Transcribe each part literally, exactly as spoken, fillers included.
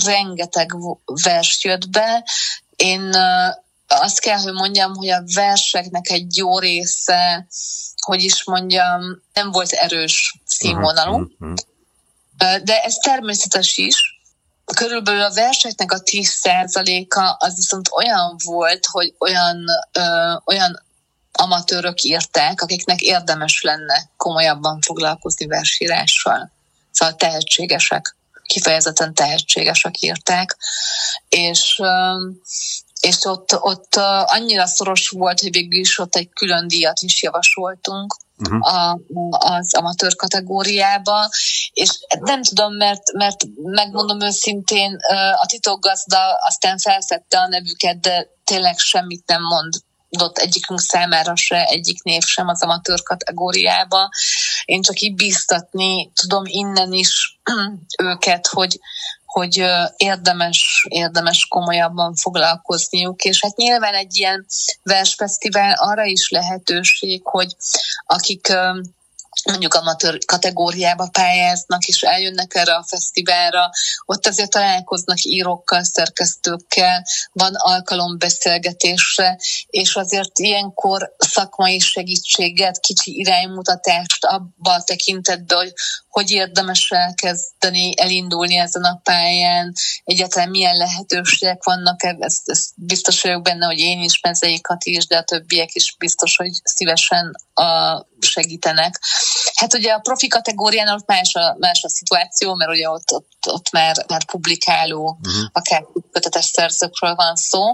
rengeteg vers jött be. Én azt kell, hogy mondjam, hogy a verseknek egy jó része, hogy is mondjam, nem volt erős színvonalú, uh-huh. de ez természetes is. Körülbelül a verseknek a tíz százaléka az viszont olyan volt, hogy olyan, ö, olyan amatőrök írták, akiknek érdemes lenne komolyabban foglalkozni versírással. Szóval tehetségesek, kifejezetten tehetségesek írták, és, és ott, ott annyira szoros volt, hogy végül is ott egy külön díjat is javasoltunk uh-huh. a, az amatőr kategóriába, és nem tudom, mert, mert megmondom őszintén, a titokgazda aztán felszedte a nevüket, de tényleg semmit nem mond adott egyikünk számára se, egyik név sem az amatőr kategóriába. Én csak így bíztatni tudom innen is őket, hogy, hogy érdemes, érdemes komolyabban foglalkozniuk, és hát nyilván egy ilyen versfesztivál arra is lehetőség, hogy akik mondjuk amatőr kategóriába pályáznak, és eljönnek erre a fesztiválra, ott azért találkoznak írókkal, szerkesztőkkel, van alkalom beszélgetésre, és azért ilyenkor szakmai segítséget, kicsi iránymutatást abba a tekintetben, hogy hogy érdemes elkezdeni, elindulni ezen a pályán, egyáltalán milyen lehetőségek vannak, ezt, ezt biztos vagyok benne, hogy én is, Mezeikat is, de a többiek is biztos, hogy szívesen a, segítenek. Hát ugye a profi kategóriánál más a, más a szituáció, mert ugye ott, ott, ott már, már publikáló, uh-huh. akár kötetes szerzőkről van szó,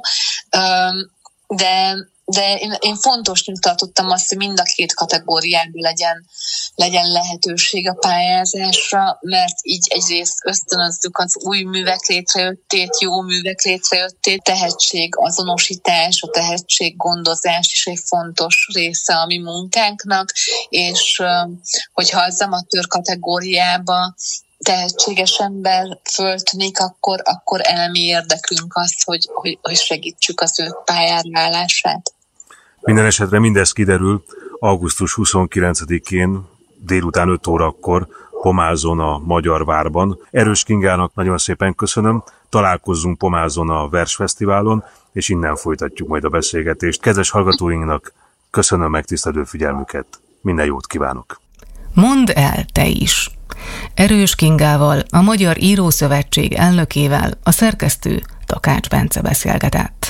de De én, én fontosnak tartottam azt, hogy mind a két kategóriában legyen, legyen lehetőség a pályázásra, mert így egyrészt ösztönözzük az új művek létrejöttét, jó művek létrejöttét, tehetség azonosítás, a tehetség gondozás is egy fontos része a mi munkánknak, és hogyha az amatőr kategóriába tehetséges ember föltűnik, akkor, akkor elemi érdekünk az, hogy, hogy, hogy segítsük az ő pályára állását. Minden esetre mindez kiderül augusztus huszonkilencedikén délután öt órakor Pomázon a Magyar Várban. Erős Kingának nagyon szépen köszönöm, találkozzunk Pomázon a Versfesztiválon, és innen folytatjuk majd a beszélgetést. Kedves hallgatóinknak köszönöm megtisztelő figyelmüket, minden jót kívánok! Mondd el te is! Erős Kingával, a Magyar Írószövetség elnökével a szerkesztő Takács Bence beszélgetett.